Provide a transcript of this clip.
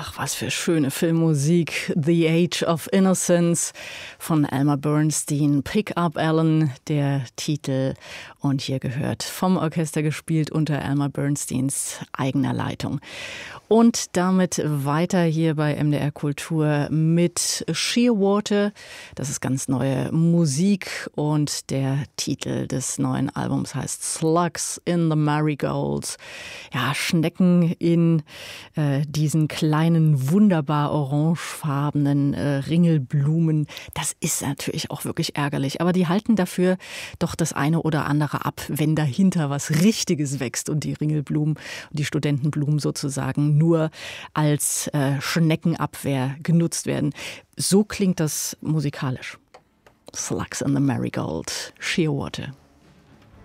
Ach, was für schöne Filmmusik. The Age of Innocence von Elmer Bernstein. Pick Up Alan, der Titel. Und hier gehört vom Orchester gespielt unter Elmer Bernsteins eigener Leitung. Und damit weiter hier bei MDR Kultur mit Shearwater. Das ist ganz neue Musik und der Titel des neuen Albums heißt Slugs in the Marigolds. Ja, Schnecken in diesen kleinen, wunderbar orangefarbenen Ringelblumen. Das ist natürlich auch wirklich ärgerlich. Aber die halten dafür doch das eine oder andere ab, wenn dahinter was Richtiges wächst und die Ringelblumen, die Studentenblumen sozusagen nur als Schneckenabwehr genutzt werden. So klingt das musikalisch. Slugs in the Marigold, Shearwater.